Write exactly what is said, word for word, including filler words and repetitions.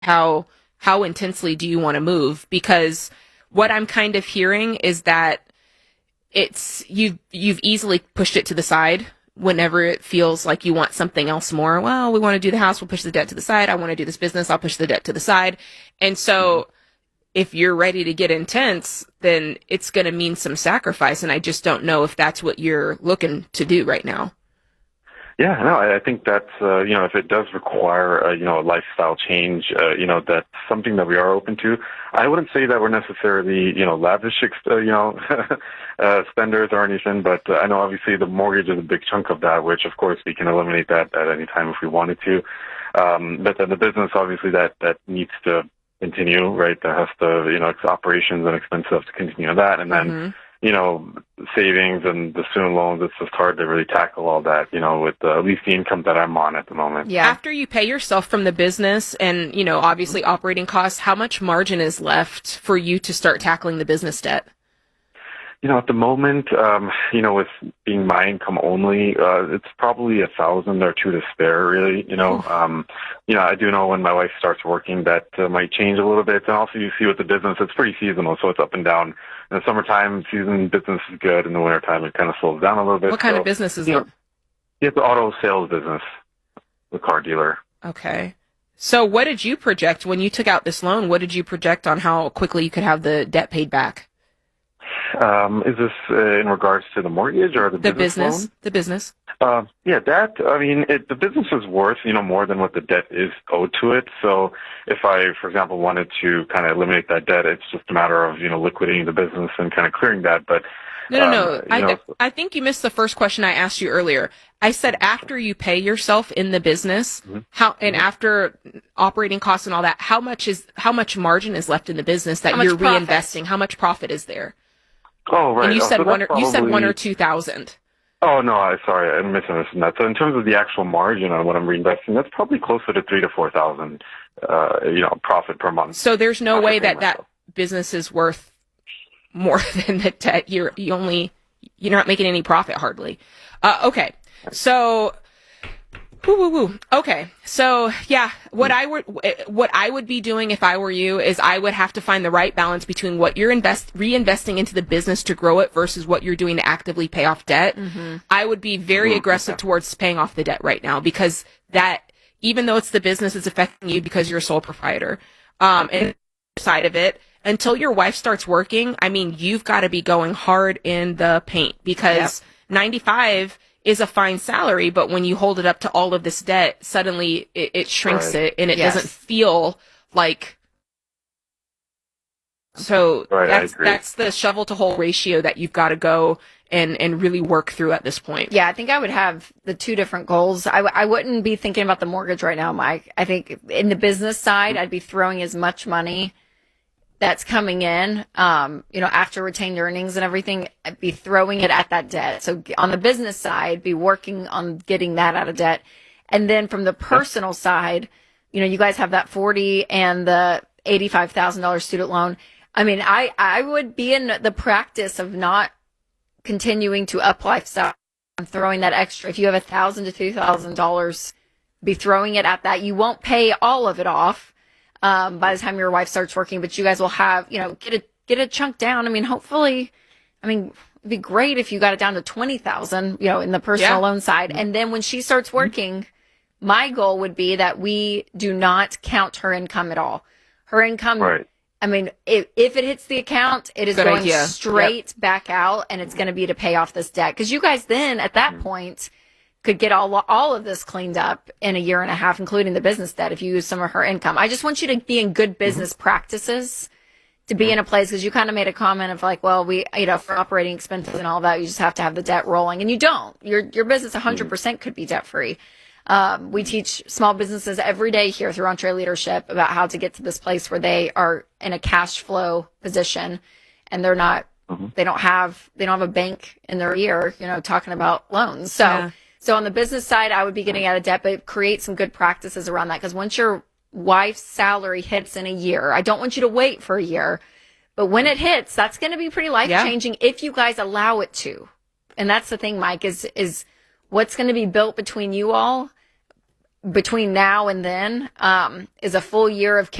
how how intensely do you want to move? Because what I'm kind of hearing is that it's you've you've easily pushed it to the side whenever it feels like you want something else more. Well, we want to do the house, we'll push the debt to the side. I want to do this business, I'll push the debt to the side. And so if you're ready to get intense, then it's going to mean some sacrifice. And I just don't know if that's what you're looking to do right now. Yeah, no, I think that's, uh, you know, if it does require, a, you know, a lifestyle change, uh, you know, that's something that we are open to. I wouldn't say that we're necessarily, you know, lavish, uh, you know, uh, spenders or anything, but uh, I know obviously the mortgage is a big chunk of that, which of course we can eliminate that at any time if we wanted to. Um, but then the business, obviously, that, that needs to continue, right? That has to, you know, it's operations and expenses have to continue that. And then, mm-hmm. you know, savings and the student loans, it's just hard to really tackle all that, you know, with uh, at least the income that I'm on at the moment. Yeah. After you pay yourself from the business and, you know, obviously operating costs, how much margin is left for you to start tackling the business debt? You know, at the moment, um, you know, with being my income only, uh, it's probably a thousand or two to spare, really. You know, um, you know, I do know when my wife starts working that uh, might change a little bit. And also, you see with the business, it's pretty seasonal, so it's up and down. In the summertime, season business is good. In the wintertime, it kind of slows down a little bit. What kind so, of business is you it? Know, it's the auto sales business, the car dealer. Okay. So, what did you project when you took out this loan? What did you project on how quickly you could have the debt paid back? Um, is this uh, in regards to the mortgage or the, the business, business loan? The business. Uh, yeah, that, I mean, it, the business is worth, you know, more than what the debt is owed to it. So if I, for example, wanted to kind of eliminate that debt, it's just a matter of, you know, liquidating the business and kind of clearing that. But no, no, um, no. I, know, I think you missed the first question I asked you earlier. I said after you pay yourself in the business, mm-hmm. how and mm-hmm. after operating costs and all that, how much is how much margin is left in the business that you're profit? reinvesting? How much profit is there? Oh, right. And you oh, said so one. Or, probably... You said one or two thousand. Oh no, I sorry, I'm misunderstanding that. So in terms of the actual margin on what I'm reinvesting, that's probably closer to three to four thousand, uh, you know, profit per month. So there's no way that myself. that business is worth more than the debt. You're you only you're not making any profit hardly. Uh, okay, so. Woo, woo, woo. Okay. So yeah, what I would, what I would be doing if I were you is I would have to find the right balance between what you're invest, reinvesting into the business to grow it versus what you're doing to actively pay off debt. Mm-hmm. I would be very aggressive towards paying off the debt right now because that, even though it's the business, it's affecting you because you're a sole proprietor. Um, and side of it, until your wife starts working, I mean, you've got to be going hard in the paint because yep. ninety-five is a fine salary, but when you hold it up to all of this debt, suddenly it, it shrinks right. it and it yes. doesn't feel like. So right, that's that's the shovel to hole ratio that you've got to go and, and really work through at this point. Yeah, I think I would have the two different goals. I, w- I wouldn't be thinking about the mortgage right now, Mike. I think in the business side, I'd be throwing as much money that's coming in, um, you know, after retained earnings and everything, I'd be throwing it at that debt. So on the business side, be working on getting that out of debt. And then from the personal side, you know, you guys have that forty and the eighty-five thousand dollars student loan. I mean, I, I would be in the practice of not continuing to up lifestyle and throwing that extra. If you have a thousand to two thousand dollars, be throwing it at that. You won't pay all of it off. Um, by the time your wife starts working, but you guys will have, you know, get a, get a chunk down. I mean, hopefully, I mean, it'd be great if you got it down to twenty thousand, you know, in the personal yeah. loan side. And then when she starts working, mm-hmm. my goal would be that we do not count her income at all. Her income, right. I mean, if, if it hits the account, it is Good going idea. straight yep. back out and it's going to be to pay off this debt. Cause you guys then at that mm-hmm. point could get all all of this cleaned up in a year and a half, including the business debt, if you use some of her income. I just want you to be in good business mm-hmm. practices, to be mm-hmm. in a place, because you kind of made a comment of like, well, we, you know, for operating expenses and all that, you just have to have the debt rolling, and you don't. Your your business one hundred percent mm-hmm. could be debt free. Um, we teach small businesses every day here through EntreLeadership about how to get to this place where they are in a cash flow position, and they're not, mm-hmm. they don't have, they don't have a bank in their ear, you know, talking about loans. So. Yeah. So on the business side, I would be getting out of debt, but create some good practices around that. Because once your wife's salary hits in a year, I don't want you to wait for a year, but when it hits, that's going to be pretty life-changing yeah. if you guys allow it to. And that's the thing, Mike, is is what's going to be built between you all. between now and then um, is a full year of